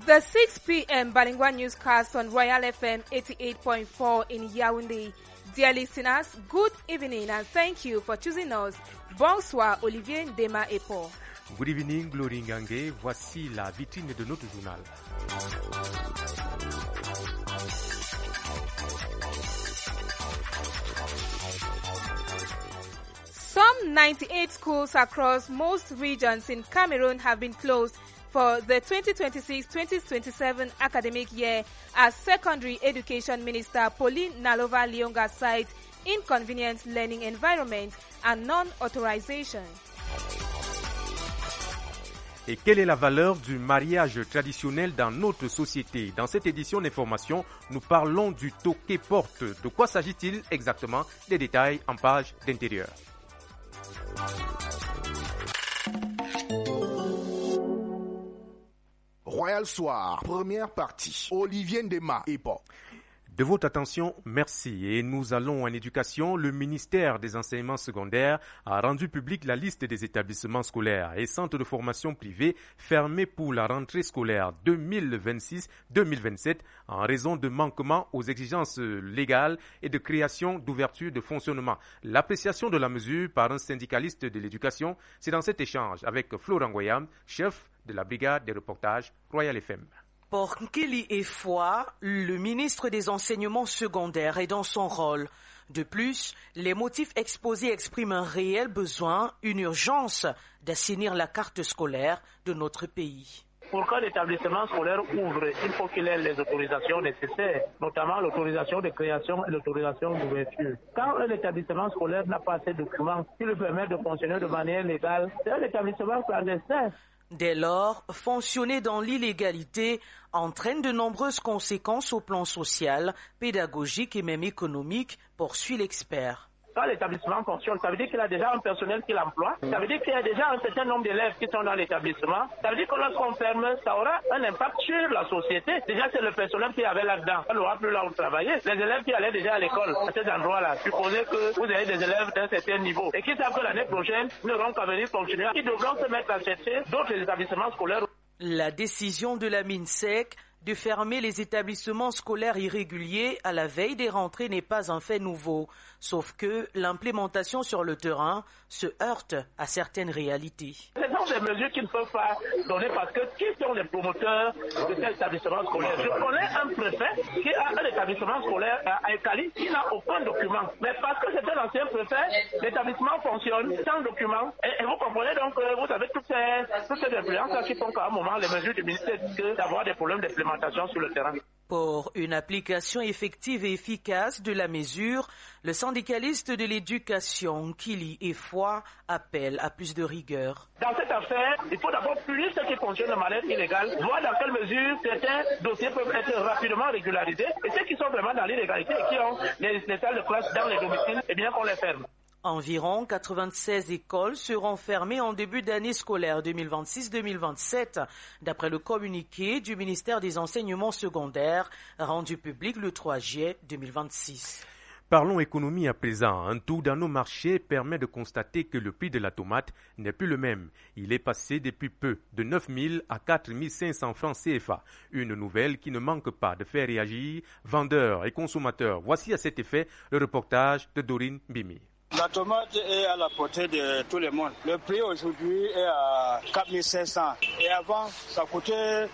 The 6 p.m. bilingual newscast on Royal FM 88.4 in Yaoundé. Dear listeners, good evening and thank you for choosing us. Bonsoir, Olivier Ndema Epo. Good evening, Glory Ngange. Voici la vitrine de notre journal. Some 98 schools across most regions in Cameroon have been closed for the 2026-2027 academic year as Secondary Education Minister Pauline Nalova Lionga cites inconvenient learning environment and non-authorization. Et quelle est la valeur du mariage traditionnel dans notre société? Dans cette édition d'information, nous parlons du toqué porte. De quoi s'agit-il exactement? Des détails en page d'intérieur. Royal Soir, première partie. Olivier Ndema Epo. De votre attention, merci. Et nous allons en éducation. Le ministère des enseignements secondaires a rendu public la liste des établissements scolaires et centres de formation privés fermés pour la rentrée scolaire 2026-2027 en raison de manquements aux exigences légales et de création d'ouverture de fonctionnement. L'appréciation de la mesure par un syndicaliste de l'éducation, c'est dans cet échange avec Florent Goyam, chef de la brigade des reportages Royal FM. Pour Nkili et Foy, le ministre des Enseignements secondaires est dans son rôle. De plus, les motifs exposés expriment un réel besoin, une urgence d'assainir la carte scolaire de notre pays. Pour qu'un établissement scolaire ouvre, il faut qu'il ait les autorisations nécessaires, notamment l'autorisation de création et l'autorisation d'ouverture. Quand un établissement scolaire n'a pas ces documents qui lui permettent de fonctionner de manière légale, c'est un établissement clandestin. Dès lors, fonctionner dans l'illégalité entraîne de nombreuses conséquences au plan social, pédagogique et même économique, poursuit l'expert. Quand l'établissement fonctionne, ça veut dire qu'il a déjà un personnel qui l'emploie, ça veut dire qu'il y a déjà un certain nombre d'élèves qui sont dans l'établissement, ça veut dire que lorsqu'on ferme, ça aura un impact sur la société. Déjà, c'est le personnel qui avait là-dedans, on n'aura plus là où travailler. Les élèves qui allaient déjà à l'école, à ces endroits-là, supposez que vous avez des élèves d'un certain niveau et qui savent que l'année prochaine, ils n'auront qu'à venir fonctionner, ils devront se mettre à chercher d'autres établissements scolaires. La décision de la MINSEC de fermer les établissements scolaires irréguliers à la veille des rentrées n'est pas un fait nouveau, sauf que l'implémentation sur le terrain se heurte à certaines réalités. Ce sont des mesures qui ne peuvent pas donner parce que qui sont les promoteurs de cet établissement scolaire? Je connais un préfet qui a un établissement scolaire à Ekali qui n'a aucun document. Mais parce que c'est un ancien préfet, l'établissement fonctionne sans document. Et vous comprenez donc, vous avez toutes ces influences qui font qu'à un moment, les mesures du ministère disent d'avoir des problèmes d'implémentation sur le terrain. Pour une application effective et efficace de la mesure, le syndicaliste de l'éducation, Nkili et Foy, appelle à plus de rigueur. Dans cette affaire, il faut d'abord punir ceux qui fonctionnent de manière illégale, voir dans quelle mesure certains dossiers peuvent être rapidement régularisés, et ceux qui sont vraiment dans l'illégalité et qui ont les salles de classe dans les domiciles, eh bien qu'on les ferme. Environ 96 écoles seront fermées en début d'année scolaire 2026-2027, d'après le communiqué du ministère des Enseignements secondaires rendu public le 3 juillet 2026. Parlons économie à présent. Un tour dans nos marchés permet de constater que le prix de la tomate n'est plus le même. Il est passé depuis peu de 9 000 à 4 500 francs CFA. Une nouvelle qui ne manque pas de faire réagir vendeurs et consommateurs. Voici à cet effet le reportage de Dorine Bimi. La tomate est à la portée de tout le monde. Le prix aujourd'hui est à 4 500. Et avant, ça coûtait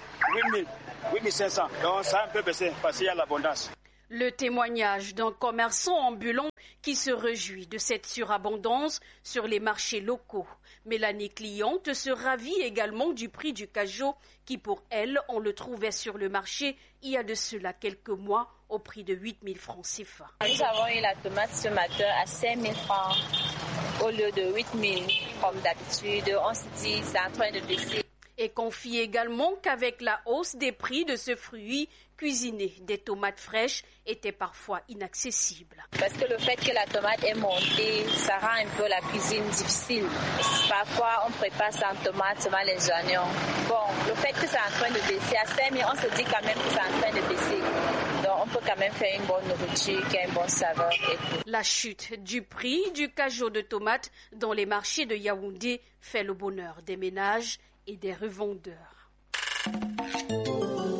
8 500. Donc ça a un peu baissé parce qu'il y a l'abondance. Le témoignage d'un commerçant ambulant qui se réjouit de cette surabondance sur les marchés locaux. Mélanie cliente se ravit également du prix du cajot qui pour elle, on le trouvait sur le marché il y a de cela quelques mois au prix de 8 000 francs CFA. Nous avons eu la tomate ce matin à 5 000 francs au lieu de 8 000 comme d'habitude. On se dit c'est en train de baisser. Et confie également qu'avec la hausse des prix de ce fruit, cuisiner des tomates fraîches était parfois inaccessible. Parce que le fait que la tomate est montée, ça rend un peu la cuisine difficile. Parfois, on prépare sans tomate, seulement les oignons. Bon, le fait que c'est en train de baisser, à 5 000, on se dit quand même que c'est en train de baisser. Donc, on peut quand même faire une bonne nourriture qui a une bonne saveur. Et tout. La chute du prix du cajot de tomates dans les marchés de Yaoundé fait le bonheur des ménages et des revendeurs.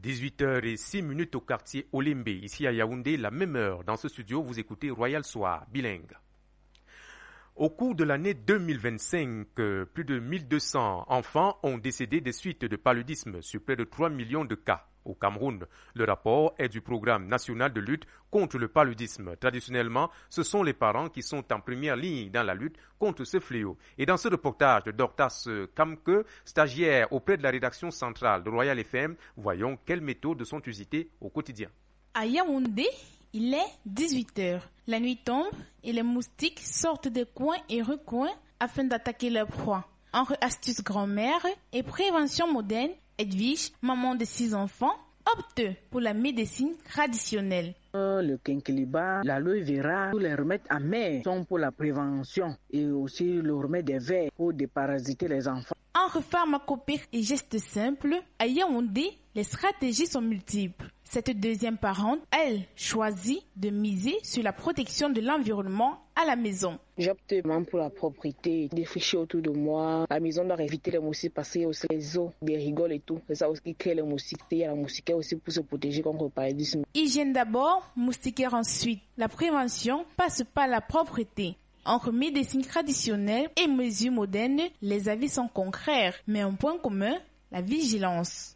18h06 au quartier Olembe, ici à Yaoundé, la même heure. Dans ce studio, vous écoutez Royal Soir, bilingue. Au cours de l'année 2025, plus de 1200 enfants ont décédé des suites de paludisme sur près de 3 millions de cas au Cameroun. Le rapport est du programme national de lutte contre le paludisme. Traditionnellement, ce sont les parents qui sont en première ligne dans la lutte contre ce fléau. Et dans ce reportage de Dortas Kamke, stagiaire auprès de la rédaction centrale de Royal FM, voyons quelles méthodes sont usitées au quotidien. À Yaoundé, il est 18h. La nuit tombe et les moustiques sortent des coins et recoins afin d'attaquer leur proie. Entre astuces grand-mère et prévention moderne, Edwige, maman de 6 enfants, opte pour la médecine traditionnelle. Le quinquilibre, l'aloe vera, tous les remèdes amers sont pour la prévention et aussi le remède des vers pour déparasiter les enfants. Entre pharmacopée et gestes simples, à Yaoundé, les stratégies sont multiples. Cette deuxième parente, elle, choisit de miser sur la protection de l'environnement à la maison. J'opte vraiment pour la propriété, des friches autour de moi. La maison doit éviter les moustiques parce qu'il y a aussi les eaux, des rigoles et tout. C'est ça aussi qui crée les moustiques. Il y a la moustiquaire aussi pour se protéger contre le paludisme. Hygiène d'abord, moustiquaire ensuite. La prévention passe par la propreté. Entre médecine traditionnelle et mesures modernes, les avis sont concrets, mais un point commun, la vigilance.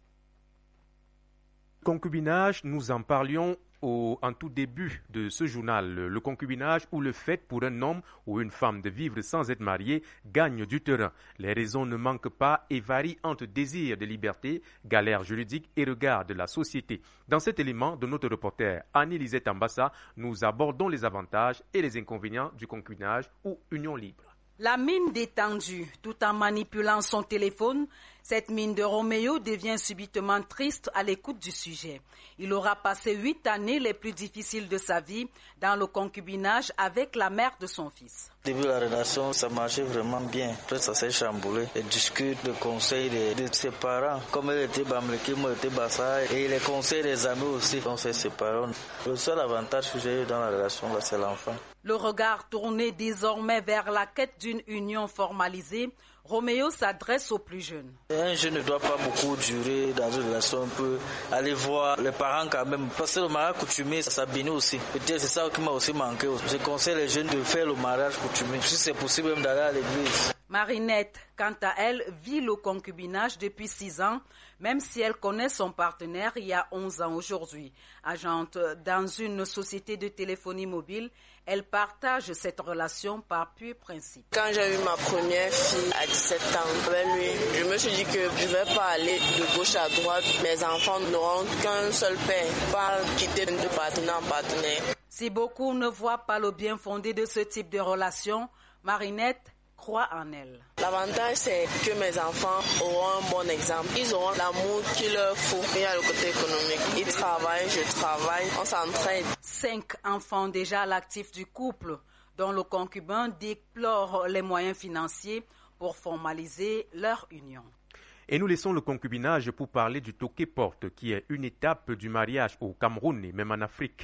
Concubinage, nous en parlions en tout début de ce journal. Le concubinage ou le fait pour un homme ou une femme de vivre sans être marié gagne du terrain. Les raisons ne manquent pas et varient entre désir de liberté, galère juridique et regard de la société. Dans cet élément de notre reporter Annie-Lisette Ambassa, nous abordons les avantages et les inconvénients du concubinage ou union libre. La mine détendue, tout en manipulant son téléphone, cette mine de Roméo devient subitement triste à l'écoute du sujet. Il aura passé 8 années les plus difficiles de sa vie dans le concubinage avec la mère de son fils. Au début de la relation, ça marchait vraiment bien. Après, ça s'est chamboulé. Les discours, les conseils de ses parents, comme elle était Bamleki, moi j'étais Bassa, et les conseils des amis aussi, on s'est séparés. Le seul avantage que j'ai eu dans la relation, là, c'est l'enfant. Le regard tourné désormais vers la quête d'une union formalisée, Roméo s'adresse aux plus jeunes. Un jeune ne doit pas beaucoup durer dans une relation, un peu aller voir les parents quand même. Parce que le mariage coutumier, ça bénit aussi. Peut-être c'est ça qui m'a aussi manqué. Je conseille les jeunes de faire le mariage coutumier. Si c'est possible même d'aller à l'église. Marinette, quant à elle, vit le concubinage depuis 6 ans, même si elle connaît son partenaire il y a 11 ans aujourd'hui. Agente dans une société de téléphonie mobile, elle partage cette relation par pur principe. Quand j'ai eu ma première fille à 17 ans avec lui, je me suis dit que je ne vais pas aller de gauche à droite. Mes enfants n'auront qu'un seul père, pas quitter de partenaire en partenaire. Si beaucoup ne voient pas le bien fondé de ce type de relation, Marinette croit en elle. L'avantage, c'est que mes enfants auront un bon exemple. Ils auront l'amour qu'il leur faut. Il y a le côté économique. Ils travaillent, je travaille, on s'entraide. 5 enfants déjà à l'actif du couple, dont le concubin déplore les moyens financiers pour formaliser leur union. Et nous laissons le concubinage pour parler du toqué-porte, qui est une étape du mariage au Cameroun et même en Afrique.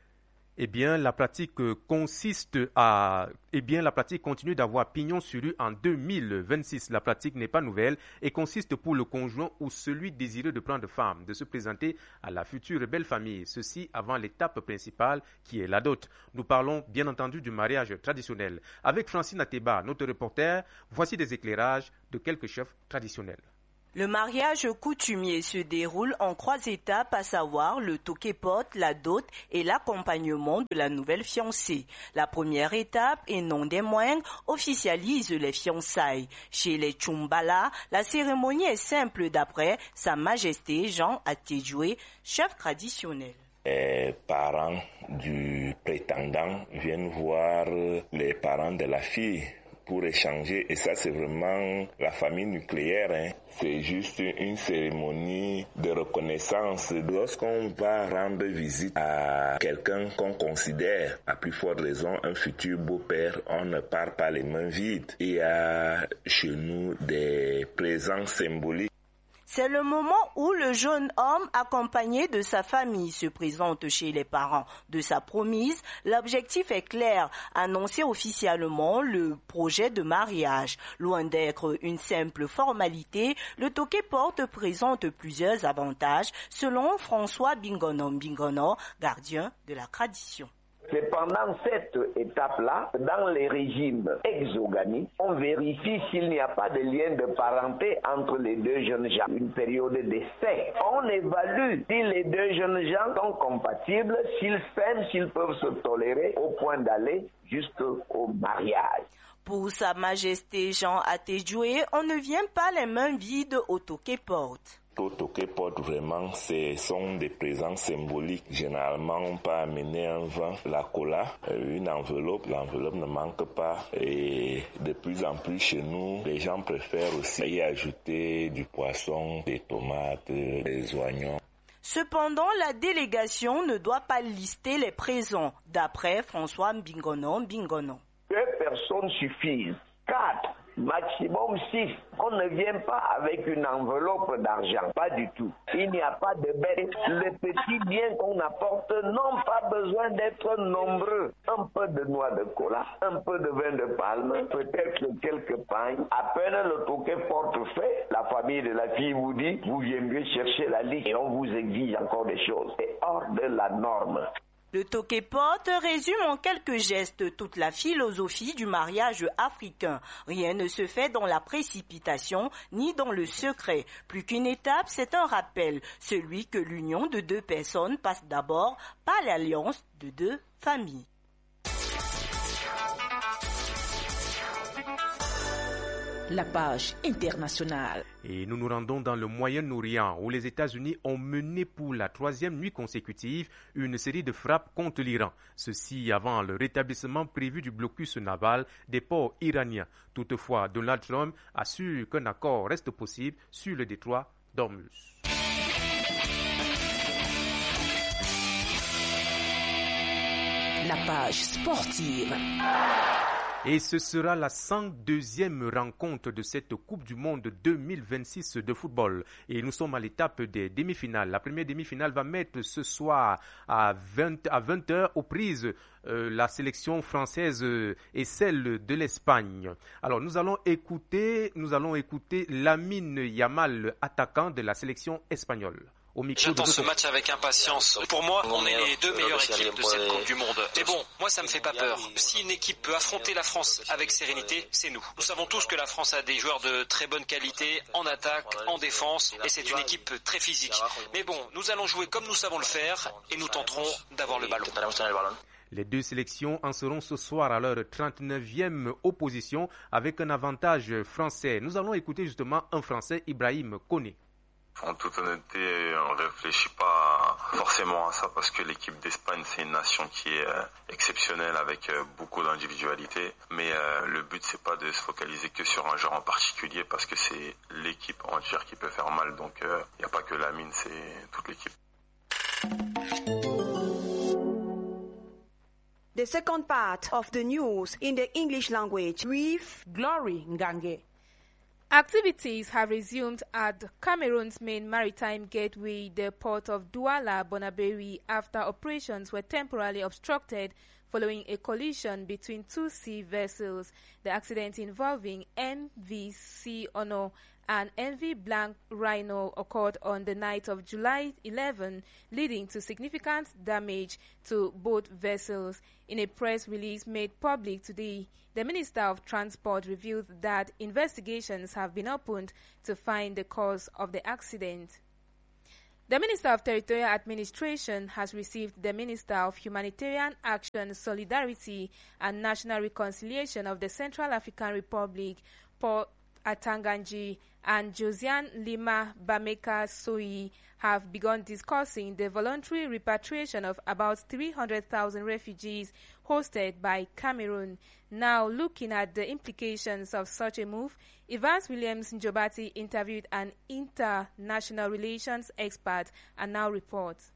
Eh bien, la pratique continue d'avoir pignon sur rue en 2026. La pratique n'est pas nouvelle et consiste pour le conjoint ou celui désireux de prendre femme, de se présenter à la future belle famille. Ceci avant l'étape principale qui est la dot. Nous parlons bien entendu du mariage traditionnel. Avec Francine Ateba, notre reporter, voici des éclairages de quelques chefs traditionnels. Le mariage coutumier se déroule en 3 étapes, à savoir le toqué-porte, la dot et l'accompagnement de la nouvelle fiancée. La première étape, et non des moindres, officialise les fiançailles. Chez les Tchumbala, la cérémonie est simple d'après Sa Majesté Jean Atedjoué, chef traditionnel. Les parents du prétendant viennent voir les parents de la fille pour échanger, et ça c'est vraiment la famille nucléaire. C'est juste une cérémonie de reconnaissance. Lorsqu'on va rendre visite à quelqu'un qu'on considère, à plus forte raison un futur beau-père, on ne part pas les mains vides. Il y a chez nous des présents symboliques. C'est le moment où le jeune homme, accompagné de sa famille, se présente chez les parents de sa promise. L'objectif est clair, annoncer officiellement le projet de mariage. Loin d'être une simple formalité, le Toke-Porte présente plusieurs avantages, selon François Bingono, gardien de la tradition. C'est pendant cette étape-là, dans les régimes exoganes, on vérifie s'il n'y a pas de lien de parenté entre les deux jeunes gens. Une période d'essai. On évalue si les deux jeunes gens sont compatibles, s'ils s'aiment, s'ils peuvent se tolérer au point d'aller jusqu'au mariage. Pour Sa Majesté Jean Atedjoué, on ne vient pas les mains vides au Toke-Porte. Au Toke-Porte, vraiment, ce sont des présents symboliques. Généralement, on peut amener un vin, la cola, une enveloppe. L'enveloppe ne manque pas. Et de plus en plus chez nous, les gens préfèrent aussi y ajouter du poisson, des tomates, des oignons. Cependant, la délégation ne doit pas lister les présents, d'après François Bingono. 2 personnes suffisent. 4. Maximum 6. On ne vient pas avec une enveloppe d'argent, pas du tout. Il n'y a pas de bête. Les petits biens qu'on apporte n'ont pas besoin d'être nombreux. Un peu de noix de cola, un peu de vin de palme, peut-être quelques pagnes. À peine le Toke-Porte fait, la famille de la fille vous dit, vous viendrez chercher la liste et on vous exige encore des choses. C'est hors de la norme. Le Toke-Porte résume en quelques gestes toute la philosophie du mariage africain. Rien ne se fait dans la précipitation ni dans le secret. Plus qu'une étape, c'est un rappel, celui que l'union de 2 personnes passe d'abord par l'alliance de 2 familles. La page internationale. Et nous nous rendons dans le Moyen-Orient où les États-Unis ont mené pour la 3e nuit consécutive une série de frappes contre l'Iran. Ceci avant le rétablissement prévu du blocus naval des ports iraniens. Toutefois, Donald Trump assure qu'un accord reste possible sur le détroit d'Ormuz. La page sportive. Et ce sera la 102e rencontre de cette Coupe du Monde 2026 de football. Et nous sommes à l'étape des demi-finales. La première demi-finale va mettre ce soir à 20h aux prises la sélection française et celle de l'Espagne. Alors nous allons écouter Lamine Yamal, attaquant de la sélection espagnole. J'attends ce match avec impatience. Pour moi, on est les 2 meilleures équipes de cette Coupe du Monde. Mais bon, moi ça me fait pas peur. Si une équipe peut affronter la France avec sérénité, c'est nous. Nous savons tous que la France a des joueurs de très bonne qualité, en attaque, en défense, et c'est une équipe très physique. Mais bon, nous allons jouer comme nous savons le faire, et nous tenterons d'avoir le ballon. Les 2 sélections en seront ce soir à leur 39e opposition avec un avantage français. Nous allons écouter justement un Français, Ibrahim Koné. En toute honnêteté, on ne réfléchit pas forcément à ça parce que l'équipe d'Espagne, c'est une nation qui est exceptionnelle avec beaucoup d'individualité. Mais le but, c'est pas de se focaliser que sur un joueur en particulier parce que c'est l'équipe entière qui peut faire mal. Donc, il n'y a pas que Lamine, c'est toute l'équipe. The second part of the news in the English language with Glory Ngange. Activities have resumed at Cameroon's main maritime gateway, the port of Douala-Bonaberi, after operations were temporarily obstructed following a collision between 2 sea vessels. The accident involving MV Sea Honor and MV Blanc Rhino occurred on the night of July 11, leading to significant damage to both vessels. In a press release made public today, the Minister of Transport revealed that investigations have been opened to find the cause of the accident. The Minister of Territorial Administration has received the Minister of Humanitarian Action, Solidarity and National Reconciliation of the Central African Republic, Paul Atanganji, and Josiane Lima Bameka Soyi have begun discussing the voluntary repatriation of about 300,000 refugees hosted by Cameroon. Now, looking at the implications of such a move, Evans Williams Njobati interviewed an international relations expert and now reports.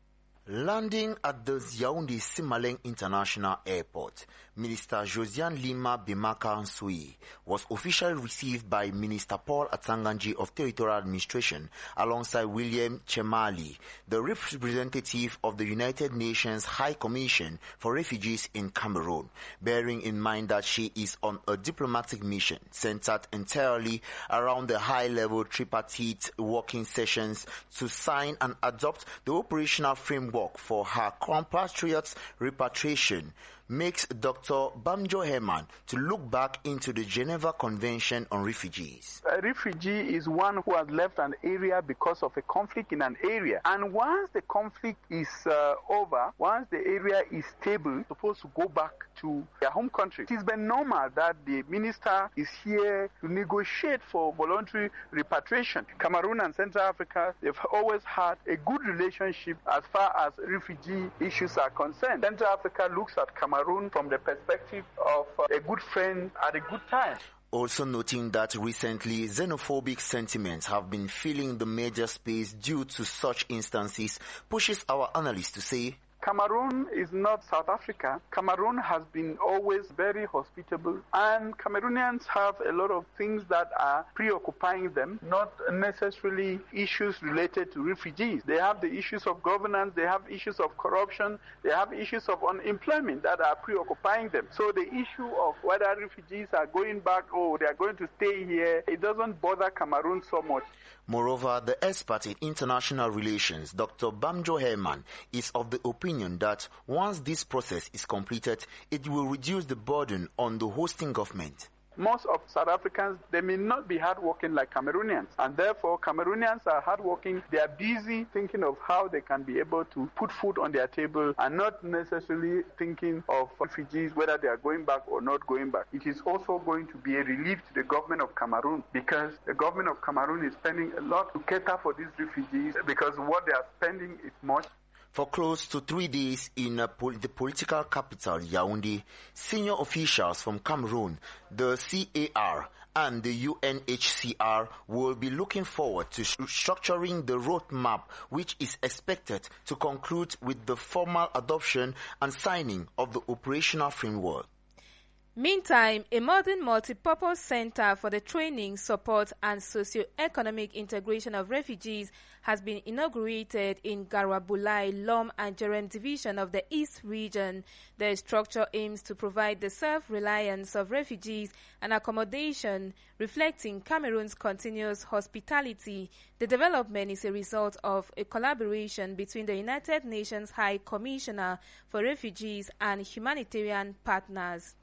Landing at the Yaoundé Simaleng International Airport, Minister Josiane Lima Bemaka Nsui was officially received by Minister Paul Atanganji of Territorial Administration alongside William Chemali, the representative of the United Nations High Commission for Refugees in Cameroon, bearing in mind that she is on a diplomatic mission centered entirely around the high-level tripartite working sessions to sign and adopt the operational framework for her compatriots' repatriation, makes Dr. Bamjo Herman to look back into the Geneva Convention on Refugees. A refugee is one who has left an area because of a conflict in an area. And once the conflict is over, once the area is stable, supposed to go back to their home country. It is been normal that the minister is here to negotiate for voluntary repatriation. Cameroon and Central Africa, they've always had a good relationship as far as refugee issues are concerned. Central Africa looks at Cameroon from the perspective of a good friend at a good time. Also noting that recently xenophobic sentiments have been filling the media space due to such instances, pushes our analysts to say, Cameroon is not South Africa. Cameroon has been always very hospitable, and Cameroonians have a lot of things that are preoccupying them, not necessarily issues related to refugees. They have the issues of governance, they have issues of corruption, they have issues of unemployment that are preoccupying them. So the issue of whether refugees are going back or they are going to stay here, it doesn't bother Cameroon so much. Moreover, the expert in international relations, Dr. Bamjo Herman, is of the opinion that once this process is completed, it will reduce the burden on the hosting government. Most of South Africans, they may not be hardworking like Cameroonians, and therefore Cameroonians are hardworking. They are busy thinking of how they can be able to put food on their table and not necessarily thinking of refugees, whether they are going back or not going back. It is also going to be a relief to the government of Cameroon, because the government of Cameroon is spending a lot to cater for these refugees, because what they are spending is much. For close to 3 days in the political capital, Yaoundé, senior officials from Cameroon, the CAR, and the UNHCR will be looking forward to structuring the roadmap, which is expected to conclude with the formal adoption and signing of the operational framework. Meantime, a modern multipurpose center for the training, support, and socio-economic integration of refugees has been inaugurated in Garwabulai, Lom, and Jerem division of the East region. The structure aims to provide the self-reliance of refugees and accommodation, reflecting Cameroon's continuous hospitality. The development is a result of a collaboration between the United Nations High Commissioner for Refugees and humanitarian partners.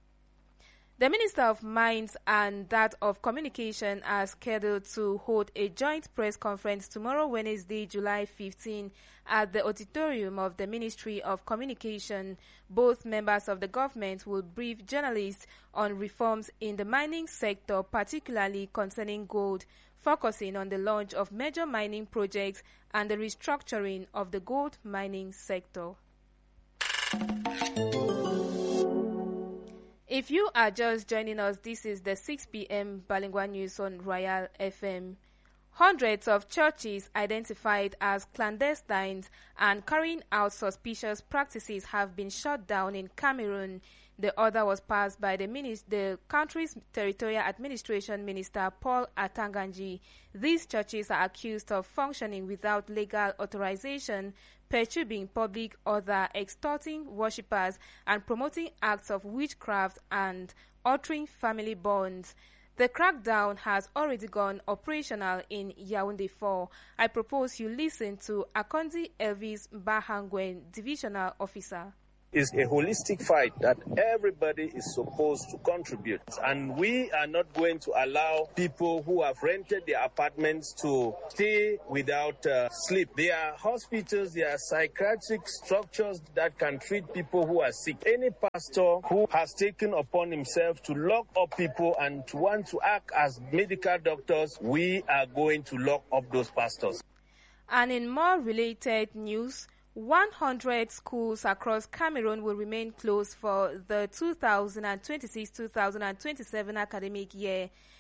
The Minister of Mines and that of Communication are scheduled to hold a joint press conference tomorrow, Wednesday, July 15, at the auditorium of the Ministry of Communication. Both members of the government will brief journalists on reforms in the mining sector, particularly concerning gold, focusing on the launch of major mining projects and the restructuring of the gold mining sector. If you are just joining us, this is the 6 p.m. Balingwa News on Royal FM. Hundreds of churches identified as clandestine and carrying out suspicious practices have been shut down in Cameroon. The order was passed by the country's territorial administration minister, Paul Atanganji. These churches are accused of functioning without legal authorization, perturbing public order, extorting worshippers, and promoting acts of witchcraft and altering family bonds. The crackdown has already gone operational in Yaoundé 4. I propose you listen to Akondi Elvis Bahangwen, Divisional Officer. It's a holistic fight that everybody is supposed to contribute. And we are not going to allow people who have rented their apartments to stay without sleep. There are hospitals, there are psychiatric structures that can treat people who are sick. Any pastor who has taken upon himself to lock up people and to want to act as medical doctors, we are going to lock up those pastors. And in more related news, 100 schools across Cameroon will remain closed for the 2026-2027 academic year.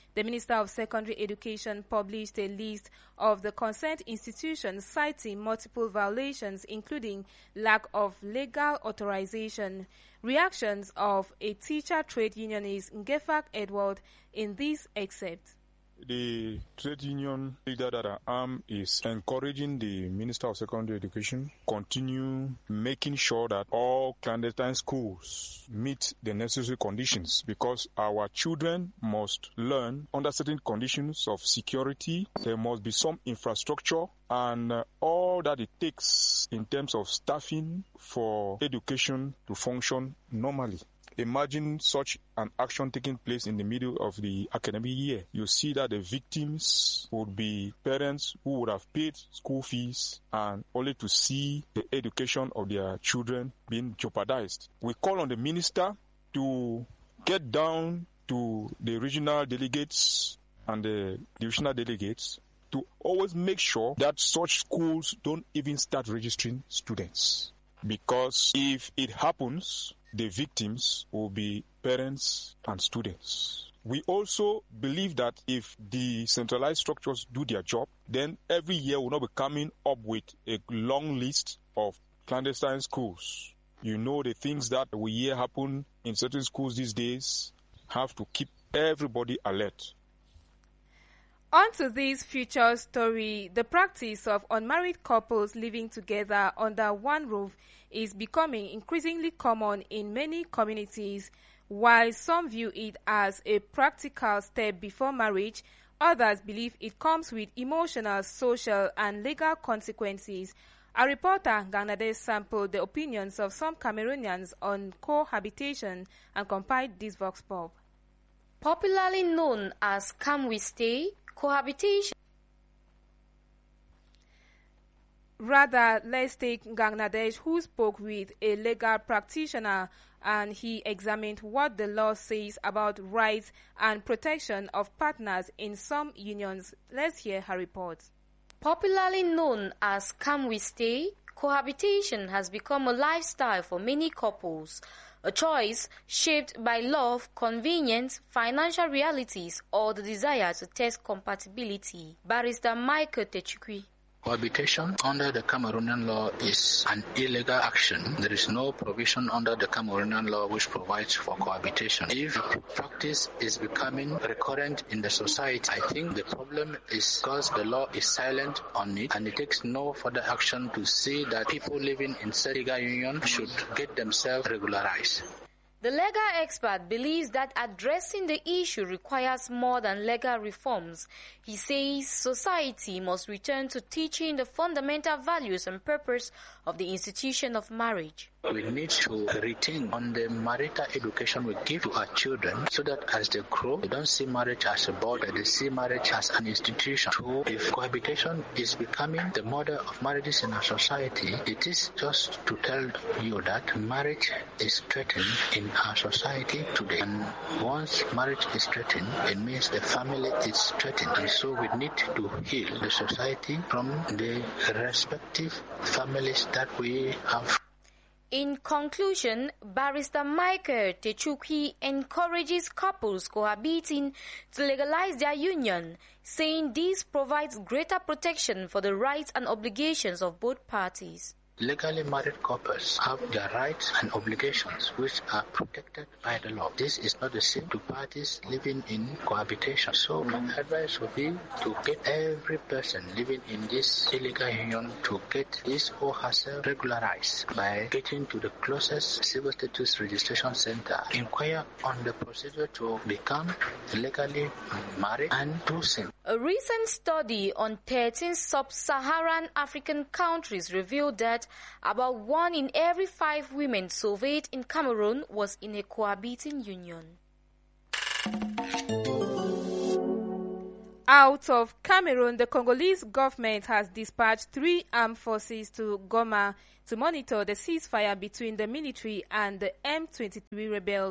The Minister of Secondary Education published a list of the concerned institutions citing multiple violations, including lack of legal authorization. Reactions of a teacher trade unionist, Ngefak Edward, in this excerpt. The trade union leader that I am is encouraging the Minister of Secondary Education continue making sure that all clandestine schools meet the necessary conditions, because our children must learn under certain conditions of security. There must be some infrastructure and all that it takes in terms of staffing for education to function normally. Imagine such an action taking place in the middle of the academic year. You see that the victims would be parents who would have paid school fees and only to see the education of their children being jeopardized. We call on the minister to get down to the regional delegates and the divisional delegates to always make sure that such schools don't even start registering students. Because if it happens, the victims will be parents and students. We also believe that if the centralized structures do their job, then every year we'll not be coming up with a long list of clandestine schools. You know, the things that we hear happen in certain schools these days have to keep everybody alert. On to this future story, the practice of unmarried couples living together under one roof is becoming increasingly common in many communities. While some view it as a practical step before marriage, others believe it comes with emotional, social, and legal consequences. Our reporter, Ganade, sampled the opinions of some Cameroonians on cohabitation and compiled this vox pop. Popularly known as Come We Stay, cohabitation. Rather, let's take Gangnadesh, who spoke with a legal practitioner, and he examined what the law says about rights and protection of partners in some unions. Let's hear her report. Popularly known as Come We Stay, cohabitation has become a lifestyle for many couples. A choice shaped by love, convenience, financial realities, or the desire to test compatibility. Barrister Michael Techukwi. Cohabitation under the Cameroonian law is an illegal action. There is no provision under the Cameroonian law which provides for cohabitation. If practice is becoming recurrent in the society, I think the problem is because the law is silent on it and it takes no further action to see that people living in said legal union should get themselves regularized. The legal expert believes that addressing the issue requires more than legal reforms. He says society must return to teaching the fundamental values and purpose of the institution of marriage. We need to rethink on the marital education we give to our children so that as they grow, they don't see marriage as a burden, they see marriage as an institution. So if cohabitation is becoming the model of marriages in our society, it is just to tell you that marriage is threatened in our society today. And once marriage is threatened, it means the family is threatened. And so we need to heal the society from the respective families that we have. In conclusion, Barrister Michael Techukwi encourages couples cohabiting to legalize their union, saying this provides greater protection for the rights and obligations of both parties. Legally married couples have their rights and obligations which are protected by the law. This is not the same to parties living in cohabitation. So my advice would be to get every person living in this illegal union to get his or herself regularized by getting to the closest civil status registration center, inquire on the procedure to become legally married and do same. A recent study on 13 sub-Saharan African countries revealed that about 1 in every 5 women surveyed in Cameroon was in a cohabiting union. Out of Cameroon, the Congolese government has dispatched 3 armed forces to Goma to monitor the ceasefire between the military and the M23 rebels.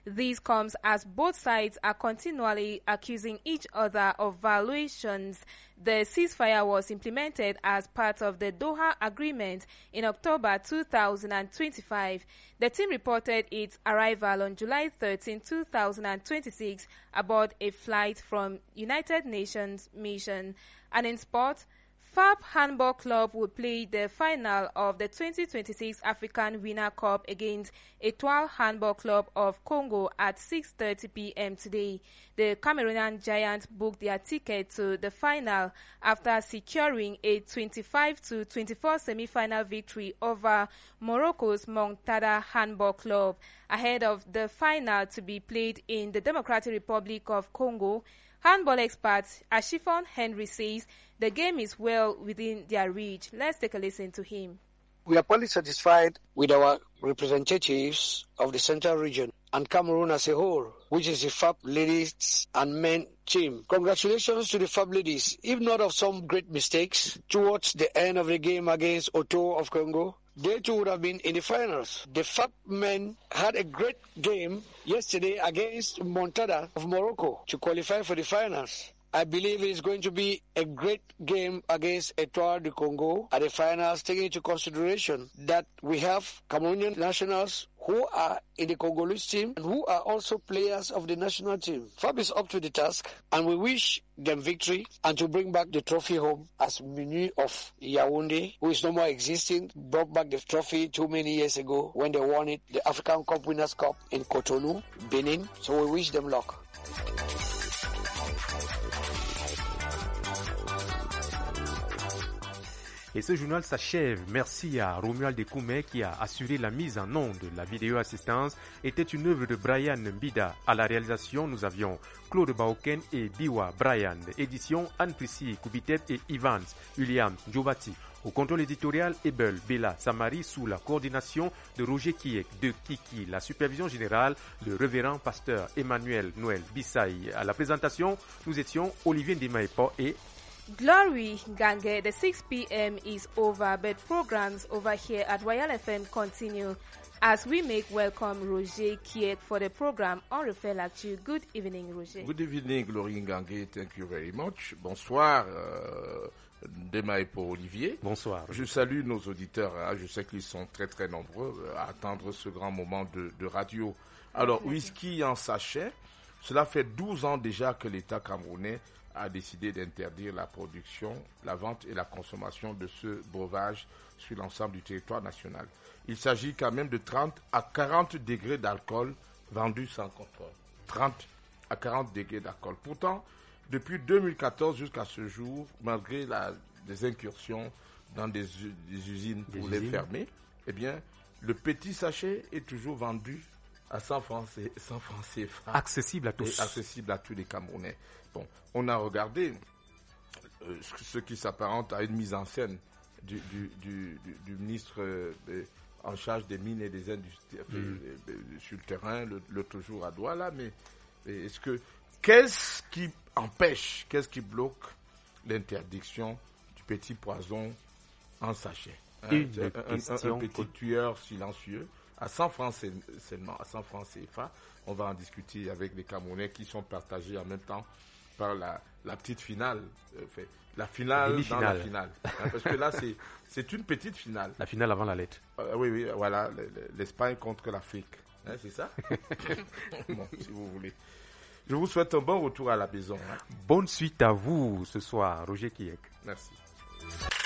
This comes as both sides are continually accusing each other of violations. The ceasefire was implemented as part of the Doha Agreement in October 2025. The team reported its arrival on July 13, 2026 aboard a flight from United Nations mission. And in sport, FAB Handball Club will play the final of the 2026 African Winner Cup against Etoile Handball Club of Congo at 6:30 p.m. today. The Cameroonian Giants booked their ticket to the final after securing a 25-24 semi-final victory over Morocco's Montada Handball Club. Ahead of the final to be played in the Democratic Republic of Congo, handball expert Ashifon Henry says the game is well within their reach. Let's take a listen to him. We are fully satisfied with our representatives of the Central Region and Cameroon as a whole, which is the FAB ladies and men team. Congratulations to the FAB ladies, if not of some great mistakes towards the end of the game against Oto of Congo. They too would have been in the finals. The FAB men had a great game yesterday against Montada of Morocco to qualify for the finals. I believe it is going to be a great game against Etoile du Congo at the finals, taking into consideration that we have Cameroonian nationals who are in the Congolese team and who are also players of the national team. FAB is up to the task, and we wish them victory and to bring back the trophy home, as Menu of Yaoundé, who is no more existing, brought back the trophy too many years ago when they won it, the African Cup Winners' Cup in Cotonou, Benin. So we wish them luck. Et ce journal s'achève. Merci à Romuald Koumé qui a assuré la mise en onde. La vidéo assistance était une œuvre de Brian Mbida. À la réalisation, nous avions Claude Baoken et Biwa Brian. Édition Anne-Priscille Kubitet et Evans William Djobati. Au contrôle éditorial, Ebel Bella Samari sous la coordination de Roger Kiek de Kiki. La supervision générale, le révérend pasteur Emmanuel Noël Bissaï. À la présentation, nous étions Olivier Ndimaepo et Glory Gange. The 6 p.m. is over, but programs over here at Royal FM continue as we make welcome Roger Kiek for the program on Refel Actu. Good evening, Roger. Good evening, Glory Gange. Thank you very much. Bonsoir, Dema et pour Olivier. Bonsoir. Je salue nos auditeurs. Je sais qu'ils sont très très nombreux à attendre ce grand moment de radio. Alors, whisky en sachet, cela fait 12 ans déjà que l'État camerounais a décidé d'interdire la production, la vente et la consommation de ce breuvage sur l'ensemble du territoire national. Il s'agit quand même de 30 à 40 degrés d'alcool vendus sans contrôle. 30 à 40 degrés d'alcool. Pourtant, depuis 2014 jusqu'à ce jour, malgré des incursions dans des usines pour les fermer, eh bien, le petit sachet est toujours vendu à 100 francs CFA. Accessible à tous. Accessible à tous les Camerounais. Bon, on a regardé ce qui s'apparente à une mise en scène du ministre en charge des mines et des industries sur le terrain, l'autre jour à Douala, mais qu'est-ce qui empêche, qu'est-ce qui bloque l'interdiction du petit poison en sachet? Un petit tueur silencieux. À 100 francs seulement, à 100 francs CFA, on va en discuter avec les Camerounais qui sont partagés en même temps par la petite finale, la finale dans la finale. Parce que là, c'est une petite finale. La finale avant la lettre. Oui, voilà, l'Espagne contre l'Afrique. C'est ça? Bon, si vous voulez. Je vous souhaite un bon retour à la maison. Bonne suite à vous ce soir, Roger Kiek. Merci.